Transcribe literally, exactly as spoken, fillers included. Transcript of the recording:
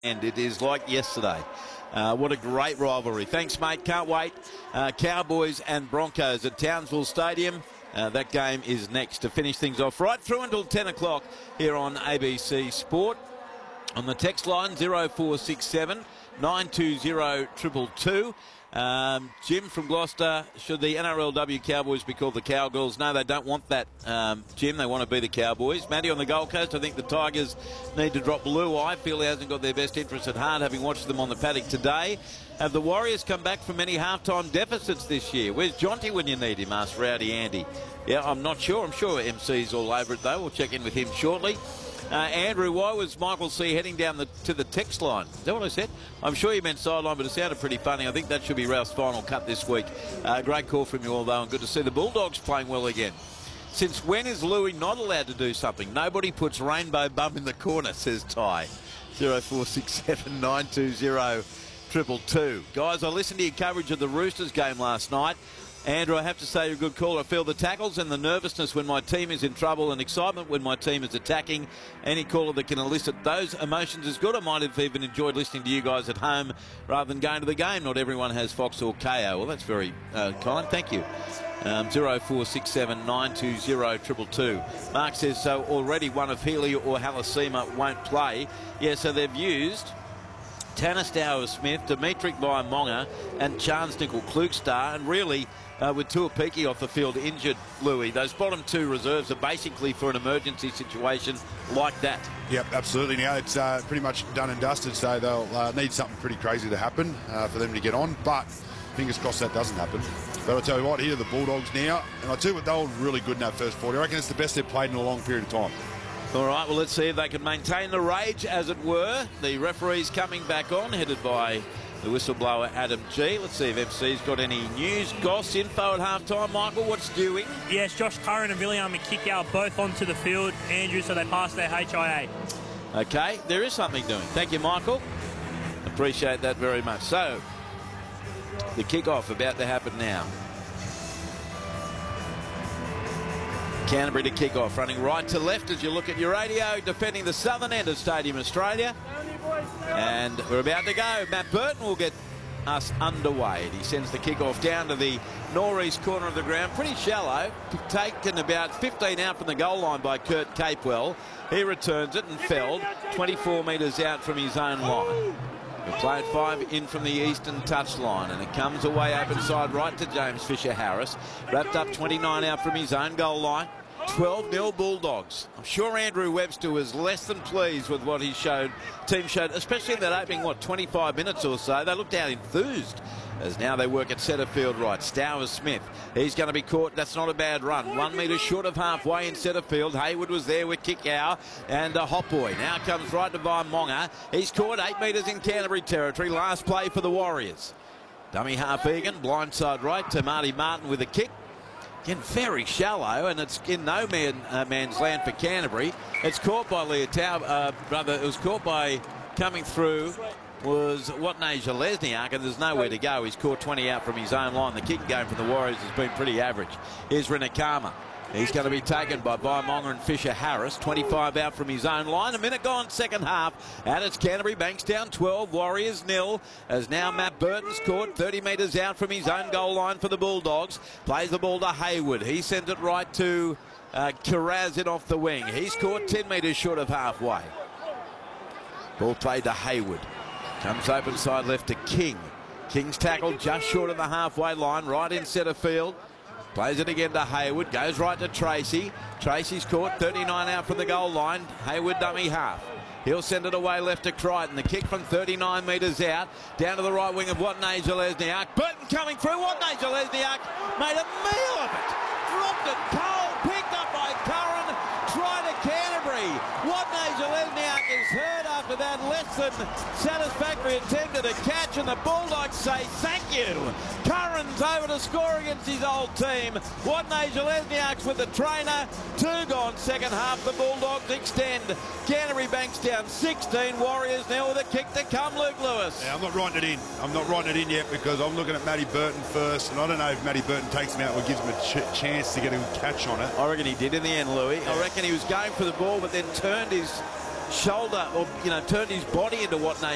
And it is like yesterday. Uh, what a great rivalry. Thanks, mate. Can't wait. Uh, Cowboys and Broncos at Townsville Stadium. Uh, that game is next to finish things off right through until ten o'clock here on A B C Sport. On the text line, zero four six seven, nine two zero, two two two. Um, Jim from Gloucester, should the N R L W Cowboys be called the Cowgirls? No, they don't want that, um, Jim. They want to be the Cowboys. Matty on the Gold Coast, I think the Tigers need to drop blue. I feel he hasn't got their best interests at heart, having watched them on the paddock today. Have the Warriors come back from any halftime deficits this year? Where's Jonty when you need him? Asked Rowdy Andy. Yeah, I'm not sure. I'm sure M C's all over it, though. We'll check in with him shortly. Uh, Andrew, why was Michael C heading down the, to the text line? Is that what I said? I'm sure you meant sideline, but it sounded pretty funny. I think that should be Ralph's final cut this week. Uh, great call from you all, though, and good to see the Bulldogs playing well again. Since when is Louis not allowed to do something? Nobody puts Rainbow Bum in the corner, says Ty. zero four six seven, nine two zero, two two two. Guys, I listened to your coverage of the Roosters game last night. Andrew, I have to say you're a good caller. I feel the tackles and the nervousness when my team is in trouble and excitement when my team is attacking. Any caller that can elicit those emotions is good. I might have even enjoyed listening to you guys at home rather than going to the game. Not everyone has Fox or K O. Well, that's very uh, kind. Thank you. Um, zero four six seven, nine two zero, two two two. Mark says, so already one of Healy or Halasima won't play. Yeah, so they've used Tanner Stowers-Smith, Dimitri Vaimonga and Chance Nickel-Klukstad, and really uh, with Tuapiki off the field injured, Louis, those bottom two reserves are basically for an emergency situation like that. Yep, absolutely. Now it's uh, pretty much done and dusted, so they'll uh, need something pretty crazy to happen uh, for them to get on, but fingers crossed that doesn't happen. But I'll tell you what, here are the Bulldogs now, and I'll tell you what, they were really good in that first forty. I reckon it's the best they've played in a long period of time. All right, well, let's see if they can maintain the rage, as it were. The referees coming back on, headed by the whistleblower Adam G. Let's see if M C's got any news, goss, info at halftime. Michael, what's doing? Yes, Josh Curran and William Kikau both onto the field, Andrew, so they passed their H I A. Okay, there is something doing. Thank you, Michael. Appreciate that very much. So, the kick-off about to happen now. Canterbury to kick off, running right to left as you look at your radio, defending the southern end of Stadium Australia. And we're about to go. Matt Burton will get us underway. He sends the kick off down to the northeast corner of the ground, pretty shallow, taken about fifteen out from the goal line by Kurt Capewell. He returns it and felled twenty-four metres out from his own line. We played five in from the eastern touchline, and it comes away open side right to James Fisher-Harris. Wrapped up twenty-nine out from his own goal line. twelve nil Bulldogs. I'm sure Andrew Webster was less than pleased with what he showed, team showed, especially in that opening, what, twenty-five minutes or so. They looked out enthused as now they work at centre field right. Stowers-Smith, he's going to be caught. That's not a bad run. One metre short of halfway in centre field. Hayward was there with Kikau and uh, Hotboy. Now comes right to Vaimonga. He's caught eight metres in Canterbury territory. Last play for the Warriors. Dummy half Egan, blindside right to Marty Martin with a kick. Again, very shallow, and it's in no man, uh, man's land for Canterbury. It's caught by Leotau, uh, brother. It was caught by coming through was Watnasia Lesniak, and there's nowhere to go. He's caught twenty out from his own line. The kicking game for the Warriors has been pretty average. Here's Rinakama. He's going to be taken by Vaimonga and Fisher-Harris. twenty-five out from his own line. A minute gone, second half. And it's Canterbury, Bankstown twelve, Warriors nil. As now Matt Burton's caught thirty metres out from his own goal line for the Bulldogs. Plays the ball to Hayward. He sends it right to uh, Karazin off the wing. He's caught ten metres short of halfway. Ball played to Hayward. Comes open side left to King. King's tackled just short of the halfway line, right in centre field. Plays it again to Hayward, goes right to Tracy. Tracy's caught, thirty-nine out from the goal line. Hayward dummy half. He'll send it away left to Crichton. The kick from thirty-nine metres out, down to the right wing of Watnasia Lesniak. Burton coming through, Watnasia Lesniak made a meal of it. Dropped it cold, picked up by Curran, try to Canterbury. Watnasia Lesniak is hurt after that less than satisfactory attempt at a catch, and the Bulldogs say thank you. Curran's over to score against his old team. Watnasia Lesniak's with the trainer. Two gone second half. The Bulldogs extend. Canterbury Bankstown sixteen, Warriors now with a kick to come, Luke Lewis. Yeah, I'm not writing it in. I'm not writing it in yet because I'm looking at Matty Burton first, and I don't know if Matty Burton takes him out or gives him a ch chance to get a catch on it. I reckon he did in the end, Louis. Yeah. I reckon he was going for the ball, but then turned his shoulder, or, you know, turned his body into Watnasia